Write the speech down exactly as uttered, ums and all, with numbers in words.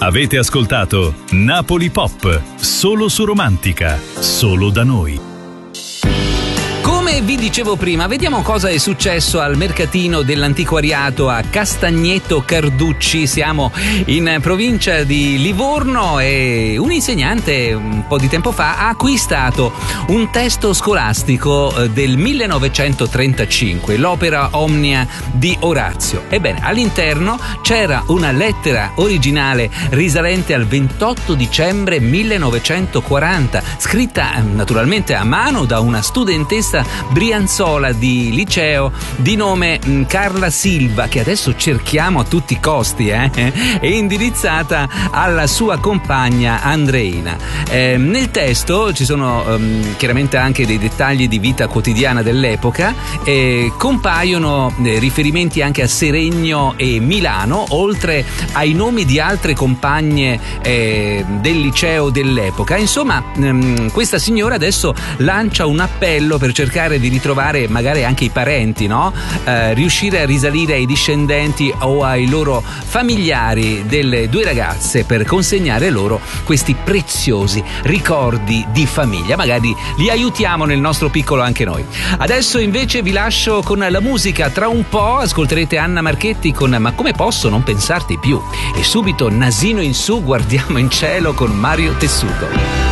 Avete ascoltato Napoli Pop, solo su Romantica, solo da noi. Come vi dicevo prima, vediamo cosa è successo al mercatino dell'antiquariato a Castagneto Carducci. Siamo in provincia di Livorno e un insegnante un po' di tempo fa ha acquistato un testo scolastico del millenovecentotrentacinque, l'opera Omnia di Orazio. Ebbene, all'interno c'era una lettera originale risalente al ventotto dicembre millenovecentoquaranta, scritta naturalmente a mano da una studentessa brianzola di liceo di nome Carla Silva, che adesso cerchiamo a tutti i costi, eh? È indirizzata alla sua compagna Andreina. Eh, nel testo ci sono um, chiaramente anche dei dettagli di vita quotidiana dell'epoca, e compaiono eh, riferimenti anche a Seregno e Milano, oltre ai nomi di altre compagne eh, del liceo dell'epoca. Insomma, um, questa signora adesso lancia un appello per cercare di ritrovare magari anche i parenti, no? Eh, riuscire a risalire ai discendenti o ai loro familiari delle due ragazze per consegnare loro questi preziosi ricordi di famiglia. Magari li aiutiamo nel nostro piccolo anche noi. Adesso invece vi lascio con la musica. Tra un po' ascolterete Anna Marchetti con Ma come posso non pensarti più, e subito nasino in su guardiamo in cielo con Mario Tessuto.